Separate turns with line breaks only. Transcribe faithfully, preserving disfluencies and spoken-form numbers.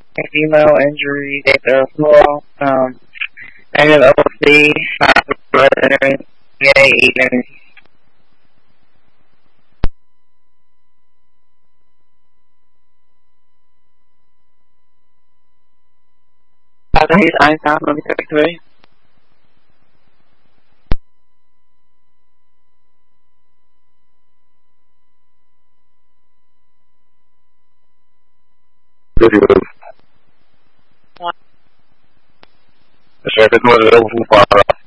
female injury, they throw well. Um, I have O C, brother, yeah, even. Also, he's Einstein, let me take it.
Good move. The surface was available from far off.